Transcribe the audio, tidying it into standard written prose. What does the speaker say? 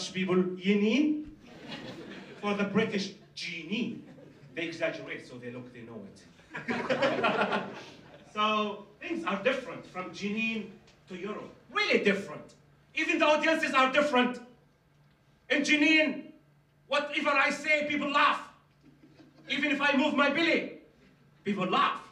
Dutch people, Yenin. For the British, Jeanine. They exaggerate, so they know it. So things are different from Jenin to Europe. Really different. Even the audiences are different. In Jenin, whatever I say, people laugh. Even if I move my belly, people laugh.